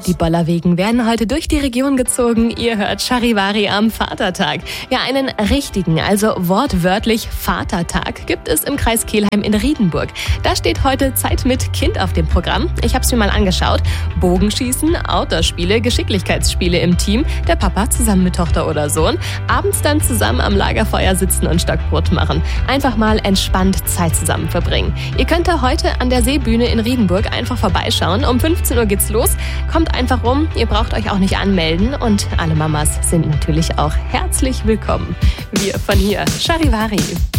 Die Bollerwagen werden heute durch die Region gezogen. Ihr hört Charivari am Vatertag. Ja, einen richtigen, also wortwörtlich Vatertag gibt es im Kreis Kelheim in Riedenburg. Da steht heute Zeit mit Kind auf dem Programm. Ich habe es mir mal angeschaut. Bogenschießen, Outdoor-Spiele, Geschicklichkeitsspiele im Team. Der Papa zusammen mit Tochter oder Sohn. Abends dann zusammen am Lagerfeuer sitzen und Stockbrot machen. Einfach mal entspannt Zeit zusammen verbringen. Ihr könnt da heute an der Seebühne in Riedenburg einfach vorbeischauen. Um 15 Uhr geht's los. Kommt einfach rum. Ihr braucht euch auch nicht anmelden. Und alle Mamas sind natürlich auch herzlich willkommen. Wir von hier, Charivari.